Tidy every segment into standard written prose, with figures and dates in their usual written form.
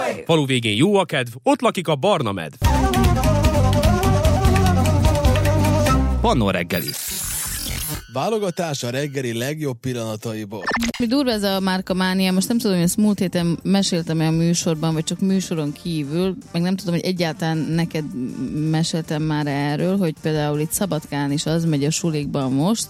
Falu végén jó a kedv, ott lakik a barna medv. Pannó reggeli. Válogatás a reggeli legjobb pillanataiból. Mi durva ez a márkamánia, most nem tudom, hogy ezt múlt héten meséltem a műsorban, vagy csak műsoron kívül, meg nem tudom, hogy egyáltalán neked meséltem már erről, hogy például itt Szabadkán is az megy a sulikban most,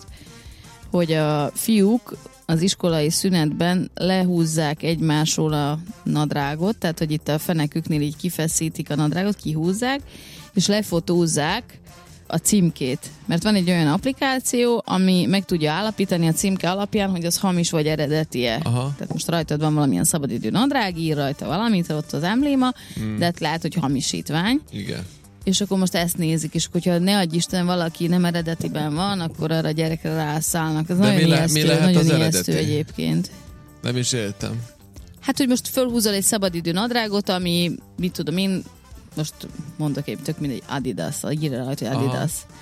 hogy a fiúk az iskolai szünetben lehúzzák egymásról a nadrágot, tehát hogy itt a feneküknél így kifeszítik a nadrágot, kihúzzák, és lefotózzák a címkét. Mert van egy olyan applikáció, ami meg tudja állapítani a címke alapján, hogy az hamis vagy eredetie. Aha. Tehát most rajtad van valamilyen szabadidő nadrág, ír rajta valamit, ott az embléma, de hát lehet, hogy hamisítvány. Igen. És akkor most ezt nézik, és hogyha ne adj Isten valaki nem eredetiben van, akkor arra a gyerekre rászállnak. Ez nagyon ijesztő egyébként. Nem is értem. Hát, hogy most fölhúzol egy szabadidő nadrágot, ami, mit tudom én, most mondok épp tök mindegy Adidas, írja rajta, hogy Adidas. Aha.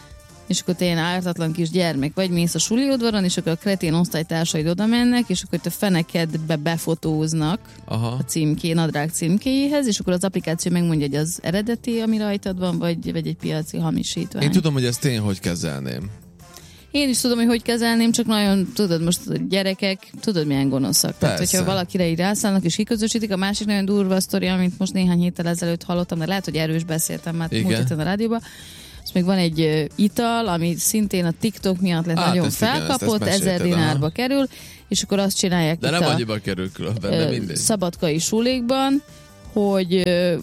És akkor te ilyen ártatlan kis gyermek vagy, mész a suliudvaron, és akkor a kretén osztálytársaid oda mennek, és akkor itt a fenekedbe befotóznak a nadrág címkéjéhez, és akkor az applikáció megmondja, hogy az eredeti, ami rajtad van, vagy egy piaci hamisítvány. Én tudom, hogy ezt én hogy kezelném. Én is tudom, hogy kezelném, csak nagyon, tudod, most gyerekek, tudod, milyen gonoszak. Tehát, hogyha valakire így rászállnak és kiközösítik, a másik nagyon durva sztori, amit most néhány héttel ezelőtt hallottam, de lehet, hogy erős beszéltem már múlt héten a rádióban. És még van egy ital, ami szintén a TikTok miatt lett nagyon felkapott, 1000 dinárba kerül, és akkor azt csinálják de itt nem annyiba kerül különben, mindegy. szabadkai sulékban, hogy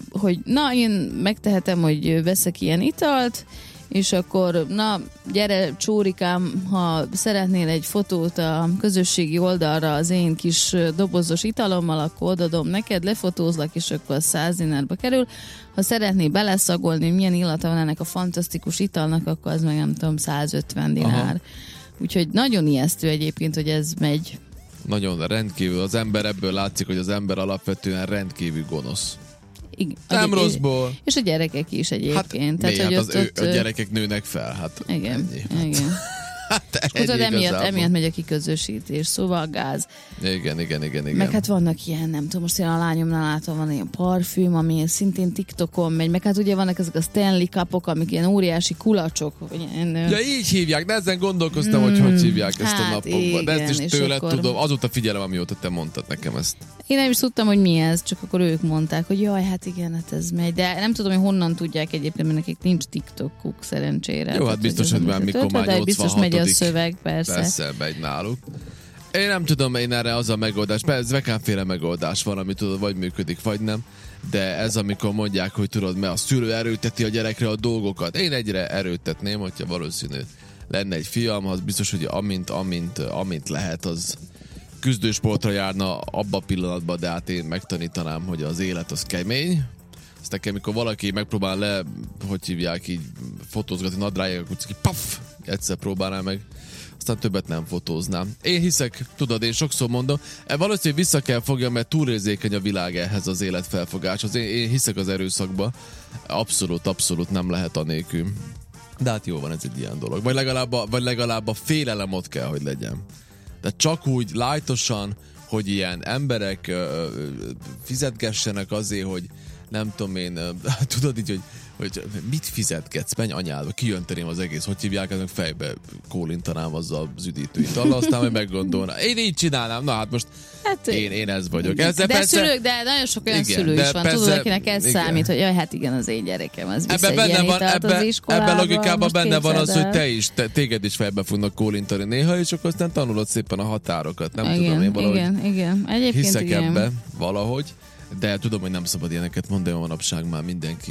na, én megtehetem, hogy veszek ilyen italt, és akkor, na, gyere csórikám, ha szeretnél egy fotót a közösségi oldalra az én kis dobozos italommal, akkor odadom neked, lefotózlak, és akkor 100 dinárba kerül. Ha szeretnél beleszagolni, milyen illata van ennek a fantasztikus italnak, akkor az meg nem tudom, 150 dinár. Aha. Úgyhogy nagyon ijesztő egyébként, hogy ez megy. Nagyon rendkívül. Az ember ebből látszik, hogy az ember alapvetően rendkívül gonosz. Igen, nem rosszból. És a gyerekek is egyébként. Hát, tehát, hogy a gyerekek nőnek fel. Hát igen, ennyi. Igen. Tudod, emiatt megy a kiközösítés, szóval gáz. Igen. Meg hát vannak ilyen, nem tudom, most én a lányomnál látom, van ilyen parfüm, ami szintén TikTokon megy, meg hát ugye vannak ezek a Stanley Cupok, amik ilyen óriási kulacsok. Ja, így hívják, de ezen gondolkoztam, hogy hívják ezt a napokban. De ezt is tőled tudom, azóta figyelem, amióta te mondtad nekem ezt. Én nem is tudtam, hogy mi ez, csak akkor ők mondták, hogy jaj, hát igen, hát ez megy. De nem tudom, hogy honnan tudják egyébként, mert nekik nincs TikTokuk szerencsére. Jó, hát biztos, hogy már mikor már 86. Biztos megy a szöveg, persze megy náluk. Én nem tudom, én erre az a megoldás, mert Zvekánféle megoldás van, ami tudod, vagy működik, vagy nem. De ez, amikor mondják, hogy tudod, mert a szülő erőteti a gyerekre a dolgokat. Én egyre erőtetném, hogyha valószínű lenne egy fiam, az biztos, hogy amint lehet, az küzdősportra járna abba a pillanatban, de hát én megtanítanám, hogy az élet az kemény. Ezt nekem, amikor valaki megpróbál hogy hívják így, fotózgatni nadrágjákat, úgy paf, egyszer próbálná meg, aztán többet nem fotóznám. Én hiszek, tudod, én sokszor mondom, valószínűleg vissza kell fogja, mert túlérzékeny a világ ehhez az életfelfogáshoz. Én hiszek az erőszakba, abszolút nem lehet anélkül. De hát jó van, ez egy ilyen dolog. Vagy legalább a félelem ott kell, hogy legyen. De csak úgy lájtosan, hogy ilyen emberek fizetgessenek azért, hogy nem tudom én, tudod így, hogy mit fizetgetsz, menj anyádba, kijönteném az egész, hogy hívják, ezek fejbe kólintanám azzal az üdítőitallal, aztán majd meggondolnám. Én így csinálnám, na hát most hát, én ez vagyok. De persze, szülők, de nagyon sok olyan szülő is van, tudod, akinek ez számít, hogy jaj, hát igen, az én gyerekem, az visz egy ilyen italt az iskolába. Ebben logikában benne van az, hogy téged is fejbe fognak kólintani néha, és akkor aztán tanulod szépen a határokat. Nem tudom, én valahogy igen. hiszek ebbe valahogy. De tudom, hogy nem szabad ilyeneket mondani, manapság már mindenki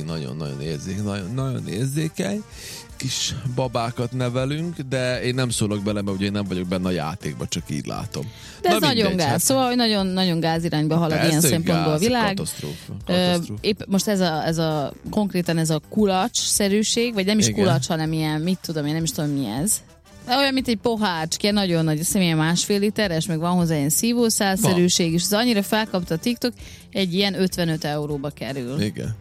nagyon érzékeny. Kis babákat nevelünk, de én nem szólok bele, mert ugye én nem vagyok benne a játékban, csak így látom. De ez nagyon gáz, szóval hogy nagyon gáz irányba halad ilyen szempontból a világ. Katasztrófa. Épp most konkrétan ez a kulacs-szerűség, vagy nem is kulacs, hanem ilyen, mit tudom én, nem is tudom mi ez. Olyan, mint egy pohárcske, nagyon nagy, azt hiszem, 1,5 literes, meg van hozzá ilyen szívószálszerűség, és az annyira felkapta a TikTok, egy ilyen 55 euróba kerül. Igen.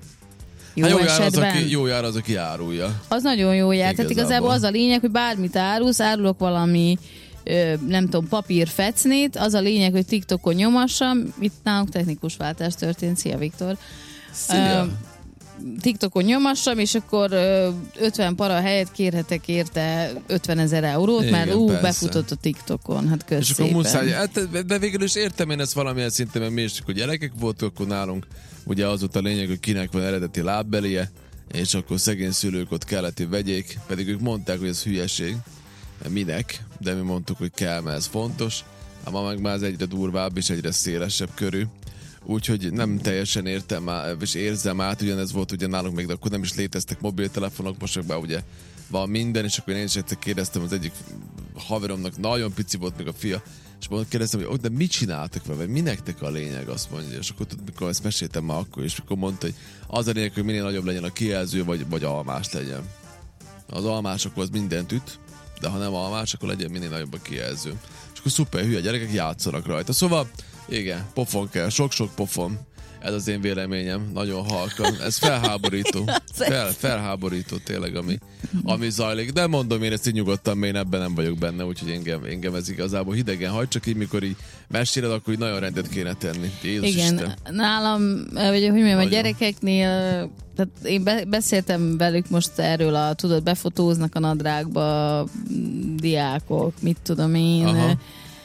Jó jár az, aki árulja. Az nagyon jó jár. Tehát igazából az a lényeg, hogy bármit árulsz, árulok valami nem tudom, papírfecnét, az a lényeg, hogy TikTokon nyomassam, itt nálunk technikus váltás történt, szia Viktor. Szia! TikTokon nyomassam, és akkor 50 para helyett kérhetek érte 50 000 eurót, igen, mert befutott a TikTokon, hát kösz és akkor szépen. muszáj, de végül is értem én ezt valamilyen szinten, mert mi is csak gyerekek voltunk, akkor nálunk ugye az volt a lényeg, hogy kinek van eredeti lábbelie, és akkor szegény szülők ott kellett, vegyék, pedig ők mondták, hogy ez hülyeség, minek, de mi mondtuk, hogy kell, mert ez fontos. Ma meg már ez egyre durvább és egyre szélesebb körű. Úgyhogy nem teljesen értem és érzem át, ugyanez volt ugye nálunk még, de akkor nem is léteztek mobiltelefonok, most már ugye van minden, és akkor én is egyszer kérdeztem az egyik haveromnak, nagyon pici volt még a fia, és kérdeztem, hogy de mit csináltak vele, mi nektek a lényeg, azt mondja, és akkor mikor ezt meséltem már akkor, és akkor mondta, hogy az a lényeg, hogy minél nagyobb legyen a kijelző, vagy almás legyen. Az almásokhoz mindent üt, de ha nem almás, akkor legyen minél nagyobb a kijelző. És akkor szuper hülye gyerekek játszanak rajta. Szóval, igen, pofon kell, sok-sok pofon. Ez az én véleményem, nagyon halkan. Ez felháborító. Felháborító tényleg, ami zajlik. De mondom, én ezt így nyugodtan, én ebben nem vagyok benne, úgyhogy engem ez igazából hidegen hagy, csak így mikor így meséled, akkor így nagyon rendet kéne tenni. Jézus igen, Isten. nálam, vagy hogy mondjam, a gyerekeknél, tehát én beszéltem velük most erről, tudod, befotóznak a nadrágba diákok, mit tudom én. Aha.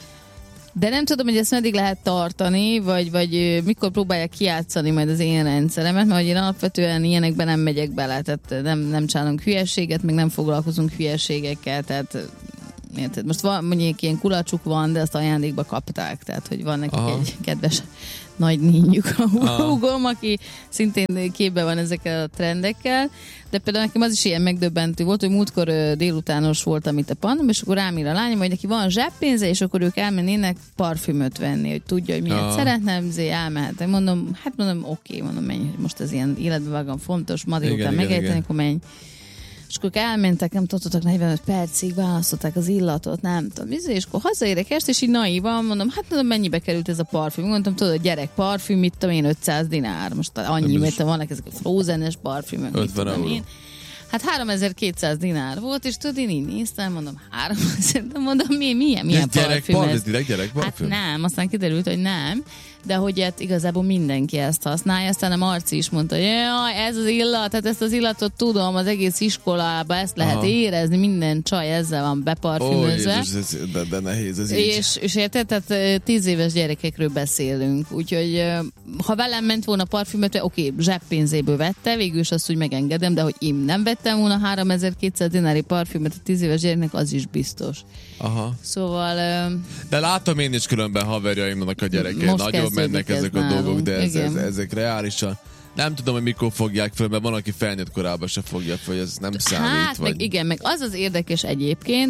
De nem tudom, hogy ezt meddig lehet tartani, vagy mikor próbálják kijátszani majd az én rendszeremet, mert én alapvetően ilyenekben nem megyek bele, tehát nem csinálunk hülyeséget, meg nem foglalkozunk hülyeségekkel, tehát érted? Most van, mondjuk ilyen kulacsuk van, de azt ajándékba kapták, tehát hogy van nekik egy kedves nagy ninjuk a húgom, aki szintén képben van ezekkel a trendekkel, de például nekem az is ilyen megdöbbentő volt, hogy múltkor délutános voltam itt a Pannom, és akkor rám ír a lányom, hogy neki van zseppénze, és akkor ők elmennének parfümöt venni, hogy tudja, hogy miért szeretném, elmehetek. Mondom, oké, menj, most ez ilyen életben vágom fontos, ma délután megejteni, akkor menj. És akkor elmentek, nem tudtak 45 percig, választották az illatot, nem tudom, és akkor hazaérek este, és így naívan mondom, mennyibe került ez a parfüm? Mondtam, tudod, a gyerek parfüm, mit tudom én, 500 dinár. Most annyi, mert vannak ezek a frozenes parfümök, 50 euró. Én. Hát 3200 dinár volt, és tudod, én így néztem, mondom, 3000, de mondom, milyen parfüm ez? Gyerek parfüm? Hát nem, aztán kiderült, hogy nem, de hogy hát igazából mindenki ezt használja, aztán a Marci is mondta, hogy jaj, ez az illat, hát ezt az illatot tudom, az egész iskolában ezt lehet érezni, minden csaj ezzel van beparfümözve. De nehéz ez így. És érted, tehát 10 éves gyerekekről beszélünk, úgyhogy ha velem ment volna parfümöt, oké, zseppénzéből vette, végül is azt úgy megengedem, de hogy én nem vettem volna 3200 dinári parfümöt a 10 éves gyereknek, az is biztos. Aha. Szóval... De látom én is különben haverjaimnak a gyerekei, nagyon mennek ezek a dolgok, de ezek reálisan. Nem tudom, hogy mikor fogják fel, mert van, aki felnőtt korában se fogja fel, hogy ez nem számít. Hát, vagy... meg az az érdekes egyébként,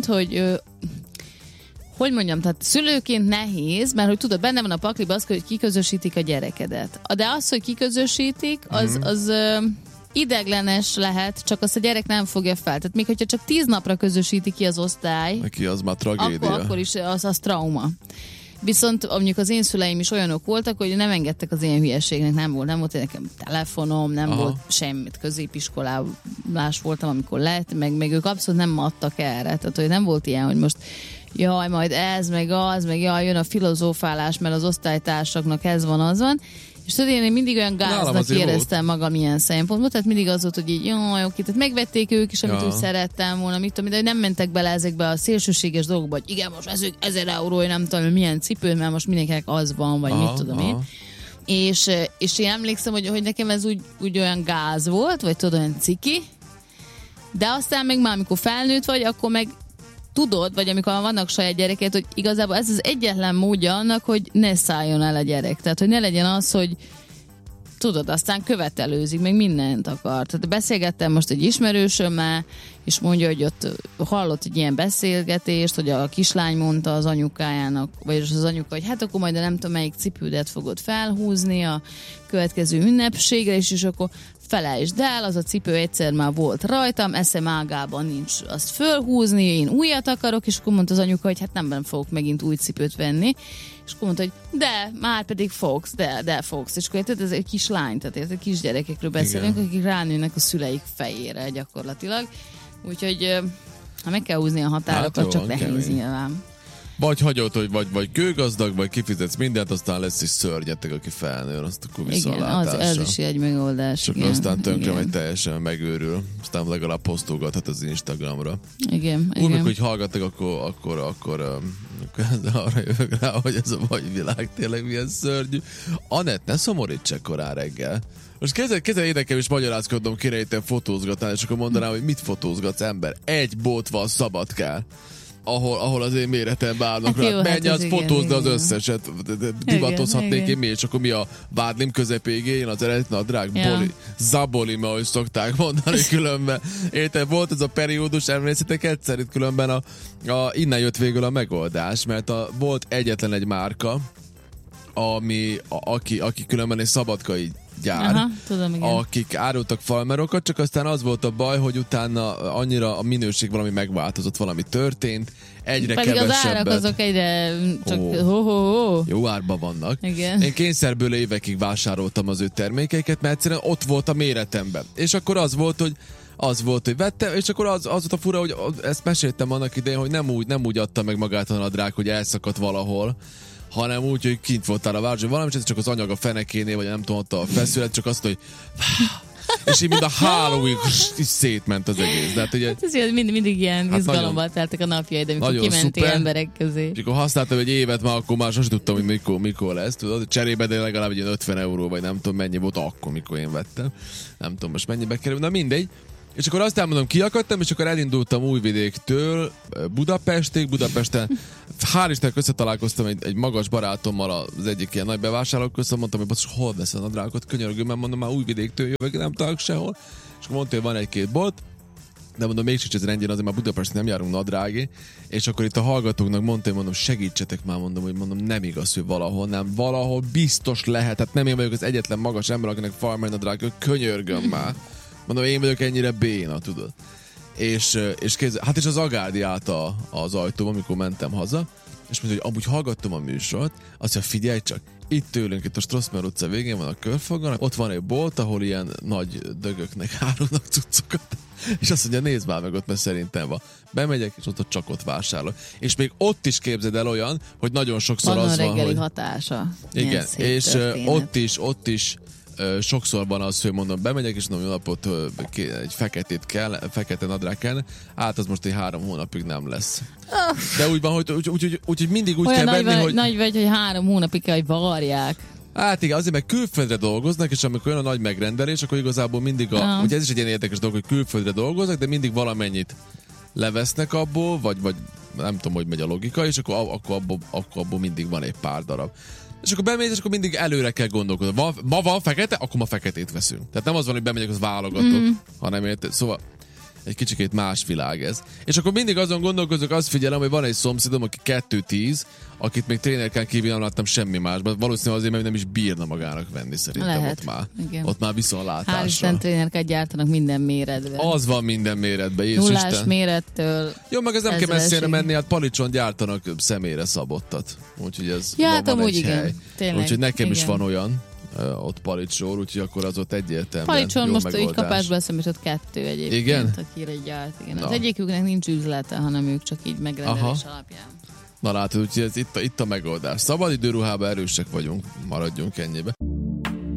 hogy mondjam, tehát szülőként nehéz, mert hogy tudod, benne van a pakliba az, hogy kiközösítik a gyerekedet. De az, hogy kiközösítik, az ideglenes lehet, csak azt a gyerek nem fogja fel. Tehát még hogyha csak 10 napra közösíti ki az osztály, neki az már tragédia. Akkor is az trauma. Viszont mondjuk az én szüleim is olyanok voltak, hogy nem engedtek az ilyen hülyeségnek, nem volt nekem telefonom, nem volt semmit, középiskolás voltam, amikor lett, meg ők abszolút nem adtak erre, tehát hogy nem volt ilyen, hogy most jaj, majd ez, meg az, meg jaj, jön a filozófálás, mert az osztálytársaknak ez van, az van. És tudod, én mindig olyan gáznak éreztem magam ilyen szempontból, tehát mindig az volt, hogy így, jaj, oké, tehát megvették ők is, amit úgy szerettem volna, mit tudom, de nem mentek bele ezekbe a szélsőséges dolgokba, hogy igen, most ez 1000 euró, nem tudom, milyen cipő, mert most mindenkinek az van, vagy mit tudom én. És én emlékszem, hogy nekem ez úgy olyan gáz volt, vagy tudod, olyan ciki, de aztán meg már, amikor felnőtt vagy, akkor meg tudod, vagy amikor vannak saját gyereket, hogy igazából ez az egyetlen módja annak, hogy ne szálljon el a gyerek. Tehát, hogy ne legyen az, hogy tudod, aztán követelőzik, meg mindent akar. Tehát beszélgettem most egy ismerősömmel, és mondja, hogy ott hallott egy ilyen beszélgetést, hogy a kislány mondta az anyukájának, vagyis az anyuka, hogy hát akkor majd nem tudom, melyik cipődet fogod felhúzni a következő ünnepségre, és akkor felejtsd el, az a cipő egyszer már volt rajtam, eszem ágában nincs azt fölhúzni, én újat akarok, és akkor mondta az anyuka, hogy hát nem fogok megint új cipőt venni, és akkor mondta, hogy de, már pedig fogsz, de fogsz, és akkor ez egy kis lány, tehát egy kisgyerekekről beszélünk, akik ránőnek a szüleik fejére gyakorlatilag, úgyhogy ha meg kell húzni a határokat, csak nehéz nyilván. Vagy hagyod, hogy vagy kőgazdag, vagy kifizetsz mindent, aztán lesz is szörnyetek, aki felnő, azt akkor viszontlátásra. Igen, ez is egy megoldás. Csak aztán tönkre megy, teljesen megőrül. Aztán legalább posztolgathat az Instagramra. Igen. Úgy, hogy hallgattak, akkor arra jövök rá, hogy ez a mai világ tényleg milyen szörnyű. Anett, ne szomoríts korán reggel. Most kezdve énekem is magyarázkodnom kéne, itt fotózgatnál, és akkor mondanám, hogy mit fotózgatsz, ember. Egy bolt van Szabadkán, ahol az én méretem várnak rá. Menj, az fotózd az összeset. Divatozhatnék én mi, és akkor mi a vádlim közepégén, az eredeti nadrág, zabolim, ahogy szokták mondani különben. Érted, volt ez a periódus, emlékszitek egyszer, itt különben innen jött végül a megoldás, mert volt egyetlen egy márka, aki különben egy szabadkai gyár, tudom, akik árultak farmerokat, csak aztán az volt a baj, hogy utána annyira a minőség valami megváltozott, valami történt, egyre pedig kevesebbet. Az árak azok egyre csak Jó árban vannak. Igen. Én kényszerből évekig vásároltam az ő termékeiket, mert egyszerűen ott volt a méretemben. És akkor az volt, hogy vettem, és akkor az volt a fura, hogy ezt meséltem annak idején, hogy nem úgy adta meg magát a nadrág, hogy elszakadt valahol, hanem úgy, hogy kint voltál a városban valami, és ez csak az anyag a fenekénél, vagy nem tudom, ott a feszület, csak azt, hogy és így mind a Halloween is szétment az egész. De hát, ugye, ez mindig ilyen izgalomban teltek a napjaid, amikor kimentél szuper. Emberek közé. És akkor használtam egy évet, már akkor már sosem tudtam, hogy mikor lesz, tudod? Cserébe, de legalább egy 50 euró, vagy nem tudom mennyi volt akkor, mikor én vettem. Nem tudom most mennyibe kerül, na mindegy. És akkor azt elmondom, kiakadtam, és akkor elindultam Újvidéktől Budapestig. Budapesten hál' Istennek összetalálkoztam egy magas barátommal az egyik ilyen nagy bevásárlóközben, mondtam, hogy basszus, hol veszed a nadrágot, könyörgöm, mert mondom, már Újvidéktől jövök, nem találok sehol. És akkor mondta, hogy van egy-két bolt, de mondom, még sincs ez rendjén, azért már Budapesten nem járunk nadrági, és akkor itt a hallgatóknak mondtam, segítsetek már, mondom, nem igaz, hogy valahol biztos lehet, hát nem én vagyok az egyetlen magas ember, akinek farmer nadrág, könyörgöm már. Mondom, én vagyok ennyire béna, tudod. És hát és az Agárdi állt az ajtóba, amikor mentem haza, és mondja, hogy amúgy hallgattam a műsort, azt mondja, figyelj csak, itt tőlünk, itt a Strossmayer utca végén van a Körfogon, ott van egy bolt, ahol ilyen nagy dögöknek árulnak cuccokat, és azt mondja, nézd már meg ott, mert szerintem van. Bemegyek, és csak ott vásárolok. És még ott is képzeld el olyan, hogy nagyon sokszor van az van, reggeli hogy... hatása. Igen, és ott is sokszor van az, hogy mondom, bemegyek, és mondom, jó napot, egy fekete nadrág kell, az most egy 3 hónapig nem lesz. De úgy van, hogy mindig úgy olyan kell venni, hogy... Nagy vagy, hogy 3 hónapig kell, hogy varják. Hát igen, azért meg külföldre dolgoznak, és amikor jön a nagy megrendelés, akkor igazából mindig ugye ez is egy ilyen érdekes dolog, hogy külföldre dolgoznak, de mindig valamennyit levesznek abból, vagy nem tudom, hogy megy a logika, és akkor abból mindig van egy pár darab. És akkor bemész, és akkor mindig előre kell gondolkodni. Ma van fekete, akkor ma feketét veszünk. Tehát nem az van, hogy bemegyek, az válogatok, hanem érted. Szóval egy kicsikét más világ ez. És akkor mindig azon gondolkozok, azt figyelem, hogy van egy szomszédom, aki 2'10", akit még trénerken kívül nem láttam semmi másban. Valószínűleg azért, mert nem is bírna magának venni szerintem. Lehet. Ott már viszontlátásra. Hál' Isten trénerket gyártanak minden méretben. Az van minden méretben. Nullás mérettől. Jó, meg ez nem kell messzire menni, hát Palicson gyártanak személyre szabottat. Úgyhogy ez van egy hely. Tényleg, úgyhogy nekem is van olyan ott Palicsról, úgyhogy akkor az ott egyértelműen Palicson jó most megoldás. így kapásba eszemültött 2 egyébként, igen? akire gyárt. Igen. Az egyiküknek nincs üzlete, hanem ők csak így megrendelés alapján. Na látod, úgyhogy ez itt a megoldás. Szabadidőruhában erősek vagyunk, maradjunk ennyibe.